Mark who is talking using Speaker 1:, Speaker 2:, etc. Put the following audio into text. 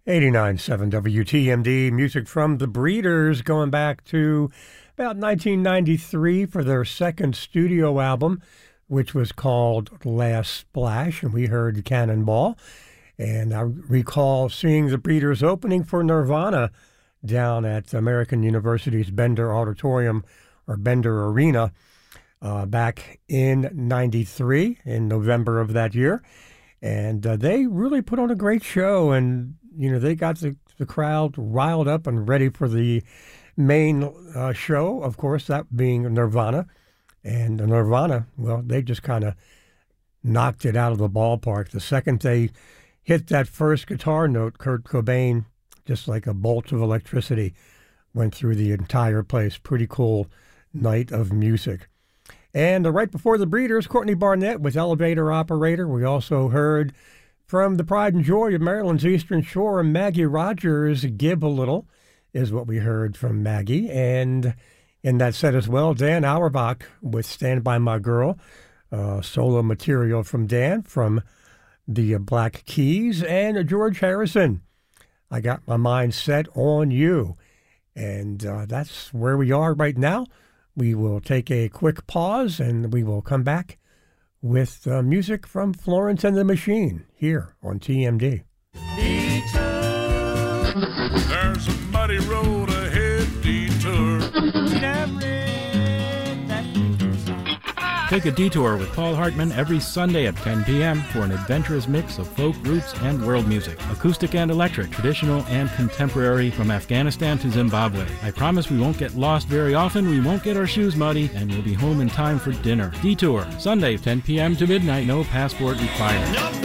Speaker 1: 89.7 WTMD, music from The Breeders, going back to about 1993 for their second studio album, which was called Last Splash, and we heard Cannonball. And I recall seeing The Breeders opening for Nirvana down at American University's Bender Auditorium, or Bender Arena, back in 93, in November of that year. And they really put on a great show, and you know, they got the crowd riled up and ready for the main show, of course, that being Nirvana. And Nirvana, well, they just kind of knocked it out of the ballpark. The second they hit that first guitar note, Kurt Cobain, just like a bolt of electricity, went through the entire place. Pretty cool night of music. And right before The Breeders, Courtney Barnett with Elevator Operator. We also heard from the pride and joy of Maryland's Eastern Shore, Maggie Rogers, Give a Little, is what we heard from Maggie. And in that set as well, Dan Auerbach with Stand By My Girl, solo material from Dan from the Black Keys, and George Harrison, I Got My Mind Set on You. And that's where we are right now. We will take a quick pause, and we will come back with music from Florence and the Machine here on TMD.
Speaker 2: Detour. There's a muddy road ahead, detour.
Speaker 3: Take a detour with Paul Hartman every Sunday at 10 p.m. for an adventurous mix of folk, roots, and world music. Acoustic and electric, traditional and contemporary, from Afghanistan to Zimbabwe. I promise we won't get lost very often, we won't get our shoes muddy, and we'll be home in time for dinner. Detour, Sunday, 10 p.m. to midnight, no passport required.